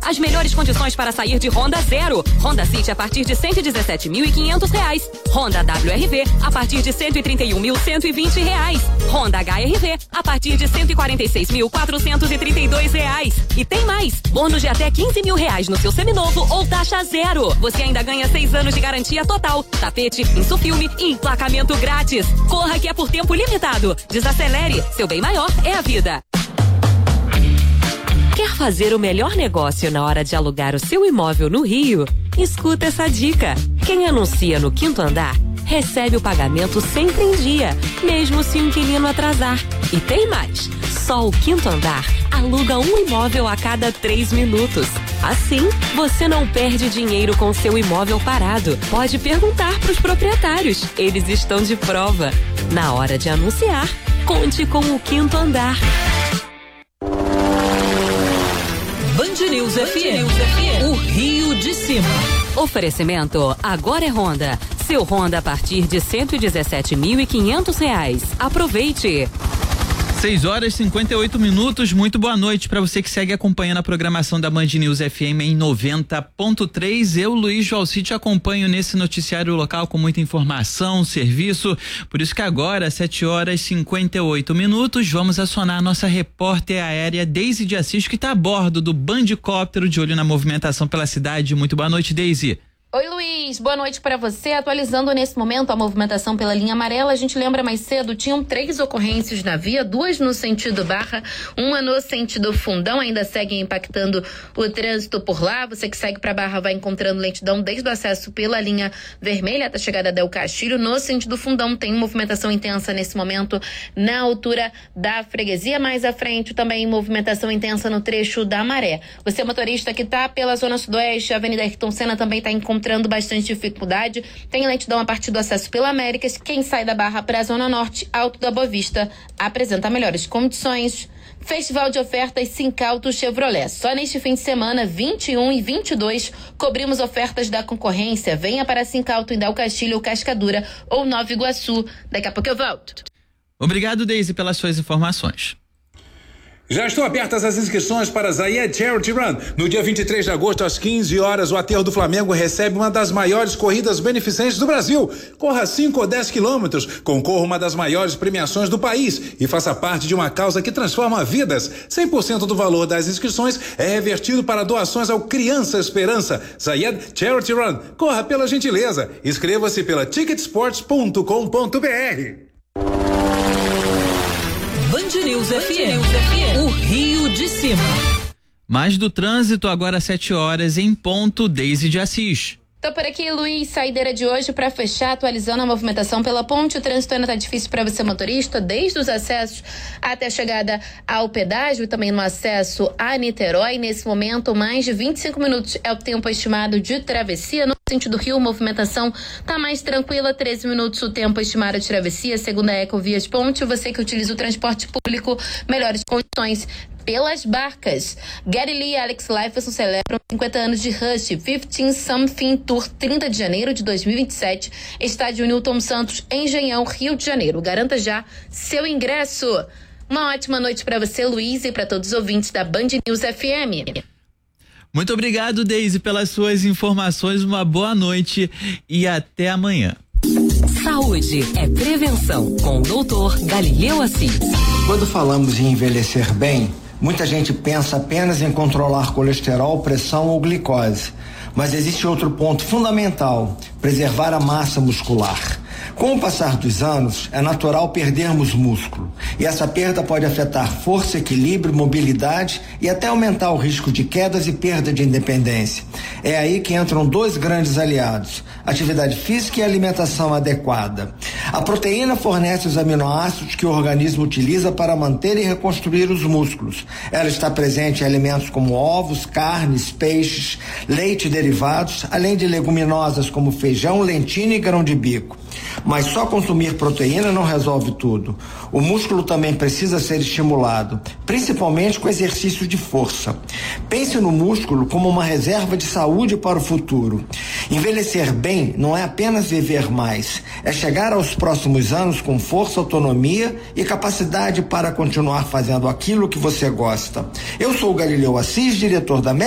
As melhores condições para sair de Honda zero. Honda City a partir de R$117.500. Honda WRV a partir de R$131.120. Honda HRV a partir de R$146.432. E tem mais, bônus de até R$15 mil no seu seminovo ou taxa zero. Você ainda ganha 6 anos de garantia total, tapete, insufilme e emplacamento grátis. Corra que é por tempo limitado. Desacelere, seu bem maior é a vida. Quer fazer o melhor negócio na hora de alugar o seu imóvel no Rio? Escuta essa dica. Quem anuncia no 5º andar recebe o pagamento sempre em dia, mesmo se o inquilino atrasar. E tem mais, só o 5º andar aluga um imóvel a cada 3 minutos. Assim, você não perde dinheiro com seu imóvel parado. Pode perguntar para os proprietários, eles estão de prova. Na hora de anunciar, conte com o 5º andar. Band News FM, o Rio de Cima. Oferecimento, agora é Honda. Seu Honda a partir de R$117.500. Aproveite. 6h58. Muito boa noite para você que segue acompanhando a programação da Band News FM em 90.3. Eu, Luiz Joalci, te acompanho nesse noticiário local com muita informação, serviço. Por isso que agora, 7h58, vamos acionar a nossa repórter aérea Deise de Assis, que está a bordo do Bandicóptero, de olho na movimentação pela cidade. Muito boa noite, Deise. Oi, Luiz, boa noite para você. Atualizando nesse momento a movimentação pela linha amarela, a gente lembra mais cedo, tinham 3 ocorrências na via, 2 no sentido Barra, 1 no sentido Fundão, ainda seguem impactando o trânsito por lá. Você que segue para Barra vai encontrando lentidão desde o acesso pela linha vermelha até a chegada Del Castilho. No sentido Fundão tem movimentação intensa nesse momento na altura da freguesia. Mais à frente também movimentação intensa no trecho da Maré. Você motorista que está pela zona sudoeste, a Avenida Ayrton Senna também está encontrando bastante dificuldade. Tem lentidão a partir do acesso pela Américas. Quem sai da Barra para a Zona Norte, Alto da Boa Vista, apresenta melhores condições. Festival de ofertas Sincauto Chevrolet. Só neste fim de semana, 21 e 22, cobrimos ofertas da concorrência. Venha para Sincauto em Del Castilho, Cascadura ou Nova Iguaçu. Daqui a pouco eu volto. Obrigado, Deise, pelas suas informações. Já estão abertas as inscrições para a Zayed Charity Run. No dia 23 de agosto, às 15 horas, o Aterro do Flamengo recebe uma das maiores corridas beneficentes do Brasil. Corra 5 ou 10 quilômetros, concorra uma das maiores premiações do país e faça parte de uma causa que transforma vidas. 100% do valor das inscrições é revertido para doações ao Criança Esperança. Zayed Charity Run. Corra pela gentileza. Inscreva-se pela ticketsports.com.br. Band News FM, o Rio de Cima. Mais do trânsito, agora 7h em ponto, Deise de Assis. Tô por aqui, Luiz, saideira de hoje para fechar, atualizando a movimentação pela ponte. O trânsito ainda tá difícil para você, motorista, desde os acessos até a chegada ao pedágio e também no acesso a Niterói. Nesse momento, mais de 25 minutos é o tempo estimado de travessia. No sentido Rio, movimentação tá mais tranquila, 13 minutos o tempo estimado de travessia, segundo a Ecovias Ponte. Você que utiliza o transporte público, melhores condições pelas barcas. Gary Lee e Alex Lifeson celebram 50 anos de Rush, 15 Something Tour, 30 de janeiro de 2027, estádio Newton Santos, Engenhão, Rio de Janeiro. Garanta já seu ingresso. Uma ótima noite para você, Luiz, e para todos os ouvintes da Band News FM. Muito obrigado, Deise, pelas suas informações. Uma boa noite e até amanhã. Saúde é prevenção, com o Dr. Galileu Assis. Quando falamos em envelhecer bem, muita gente pensa apenas em controlar colesterol, pressão ou glicose. Mas existe outro ponto fundamental: preservar a massa muscular. Com o passar dos anos, é natural perdermos músculo. E essa perda pode afetar força, equilíbrio, mobilidade e até aumentar o risco de quedas e perda de independência. É aí que entram 2 grandes aliados: atividade física e alimentação adequada. A proteína fornece os aminoácidos que o organismo utiliza para manter e reconstruir os músculos. Ela está presente em alimentos como ovos, carnes, peixes, leite e derivados, além de leguminosas como feijão, lentilha e grão de bico. Mas só consumir proteína não resolve tudo. O músculo também precisa ser estimulado, principalmente com exercício de força. Pense no músculo como uma reserva de saúde para o futuro. Envelhecer bem não é apenas viver mais, é chegar aos próximos anos com força, autonomia e capacidade para continuar fazendo aquilo que você gosta. Eu sou o Galileu Assis, diretor da